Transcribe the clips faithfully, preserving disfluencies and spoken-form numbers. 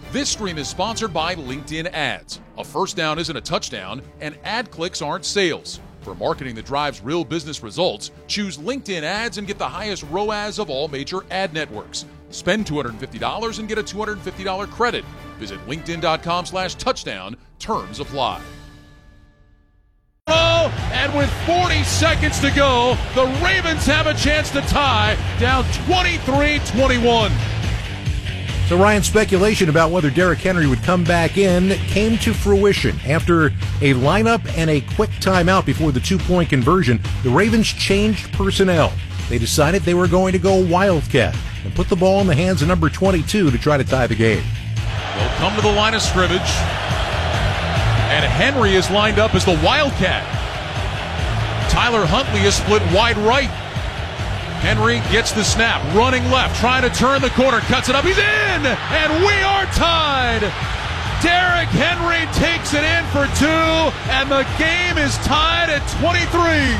This stream is sponsored by LinkedIn Ads. A first down isn't a touchdown, and ad clicks aren't sales. For marketing that drives real business results, choose LinkedIn Ads and get the highest R O A S of all major ad networks. Spend two hundred fifty dollars and get a two hundred fifty dollars credit. Visit linkedin.com slash touchdown. Terms apply. And with forty seconds to go, the Ravens have a chance to tie, down twenty-three twenty-one. So Ryan, speculation about whether Derrick Henry would come back in came to fruition. After a lineup and a quick timeout before the two-point conversion, the Ravens changed personnel. They decided they were going to go Wildcat and put the ball in the hands of number twenty-two to try to tie the game. They'll come to the line of scrimmage, and Henry is lined up as the Wildcat. Tyler Huntley is split wide right. Henry gets the snap, running left, trying to turn the corner, cuts it up, he's in, and we are tied. Derrick Henry takes it in for two, and the game is tied at twenty-three.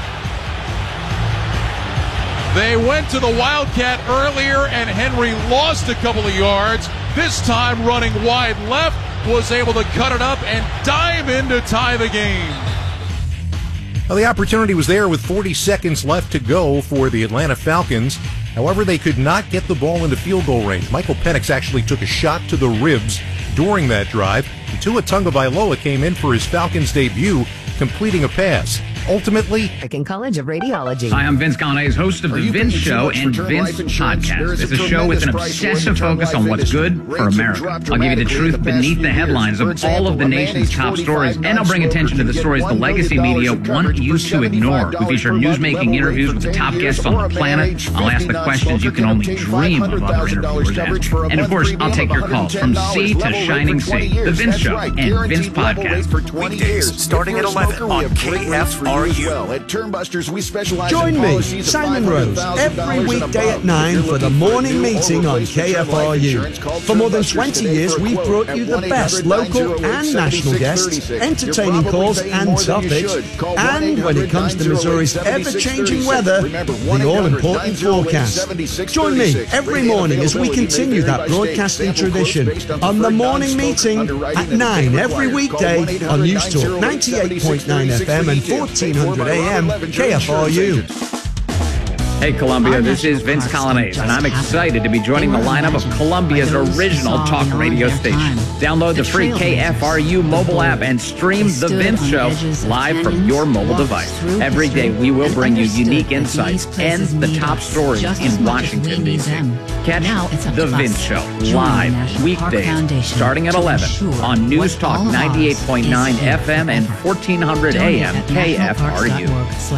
They went to the Wildcat earlier, and Henry lost a couple of yards. This time, running wide left, was able to cut it up and dive in to tie the game. Well, the opportunity was there with forty seconds left to go for the Atlanta Falcons. However, they could not get the ball into field goal range. Michael Penix actually took a shot to the ribs during that drive. Tua Tagovailoa came in for his Falcons debut, completing a pass. Ultimately, American College of Radiology. Hi, I'm Vince Colonnese, host of The Vince Show and Vince Podcast. It's a show with an obsessive focus on what's good for America. I'll give you the truth beneath the headlines of all of the nation's top stories, and I'll bring attention to the stories the legacy media want you to ignore. We feature newsmaking interviews with the top guests on the planet. I'll ask the questions you can only dream of other interviewers asking. And of course, I'll take your calls from sea to shining sea. The Vince Show and Vince Podcast. Weekdays starting at eleven on K F R. At Turnbusters, we specialize Join in me, Simon Rose, every weekday at nine for the morning meeting on K F R U. For more than twenty years, we've brought you the best local and national guests, entertaining calls and topics, and when it comes to Missouri's ever-changing weather, the all-important forecast. Join me every morning as we continue that broadcasting tradition on the morning meeting at nine every weekday on News Talk ninety-eight point nine F M and fourteen hundred A M K F R U. Hey Columbia, this is Vince Colonnese, and I'm excited to be joining the lineup of Columbia's original talk radio station. Download the free K F R U mobile app and stream The Vince Show live from your mobile device. Every day we will bring you unique insights and the top stories in Washington, D C Catch The Vince Show live weekdays starting at eleven on News Talk ninety-eight point nine F M and fourteen hundred A M K F R U.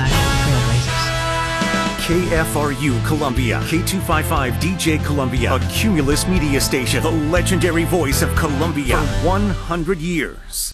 K F R U Columbia, K two fifty-five D J Columbia, a Cumulus media station, the legendary voice of Columbia for one hundred years.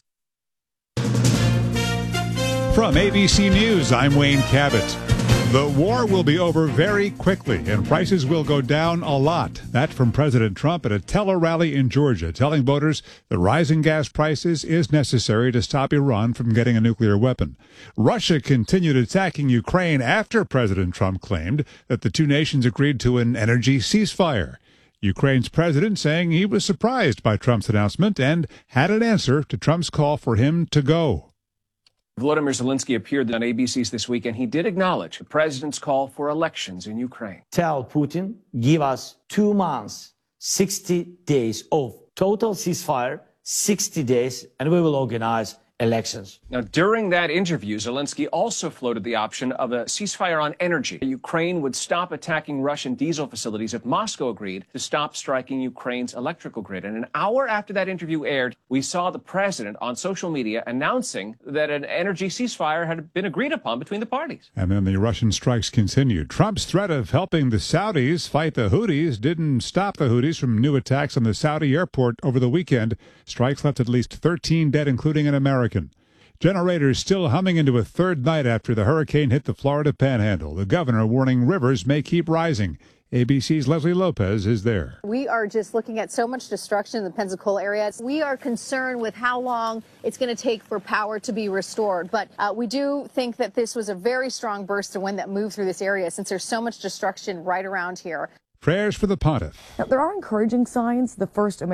From A B C News, I'm Wayne Cabot. The war will be over very quickly, and prices will go down a lot. That from President Trump at a tele rally in Georgia, telling voters the rising gas prices is necessary to stop Iran from getting a nuclear weapon. Russia continued attacking Ukraine after President Trump claimed that the two nations agreed to an energy ceasefire. Ukraine's president saying he was surprised by Trump's announcement and had an answer to Trump's call for him to go. Volodymyr Zelensky appeared on A B C's This Week, and he did acknowledge the president's call for elections in Ukraine. Tell Putin, give us two months, sixty days of total ceasefire, sixty days, and we will organize elections. Now, during that interview, Zelensky also floated the option of a ceasefire on energy. Ukraine would stop attacking Russian diesel facilities if Moscow agreed to stop striking Ukraine's electrical grid. And an hour after that interview aired, we saw the president on social media announcing that an energy ceasefire had been agreed upon between the parties. And then the Russian strikes continued. Trump's threat of helping the Saudis fight the Houthis didn't stop the Houthis from new attacks on the Saudi airport over the weekend. Strikes left at least thirteen dead, including an American. Generators still humming into a third night after the hurricane hit the Florida Panhandle. The governor warning rivers may keep rising. A B C's Leslie Lopez is there. We are just looking at so much destruction in the Pensacola area. We are concerned with how long it's going to take for power to be restored. But uh, we do think that this was a very strong burst of wind that moved through this area since there's so much destruction right around here. Prayers for the pontiff. Now, there are encouraging signs. The first